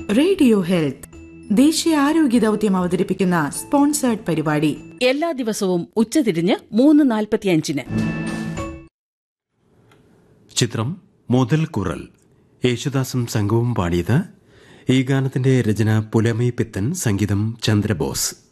Radio health ദേശീയ ആരോഗ്യ ദൗത്യം അവതരിപ്പിക്കുന്ന സ്പോൺസേർഡ് പരിപാടി എല്ലാ ദിവസവും ഉച്ചതിരിഞ്ഞ് 3:45. ചിത്രം മുതൽ കുറൽ. യേശുദാസും സംഘവും പാടിയത്. ഈ ഗാനത്തിന്റെ രചന പുലമൈ പിത്തൻ, സംഗീതം ചന്ദ്രബോസ്.